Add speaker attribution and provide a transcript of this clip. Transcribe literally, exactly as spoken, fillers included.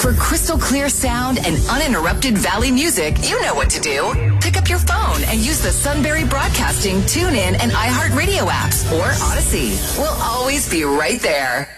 Speaker 1: For crystal clear sound and uninterrupted Valley music, you know what to do. Pick up your phone and use the Sunbury Broadcasting, TuneIn, and iHeartRadio apps or Odyssey. We'll always be right there.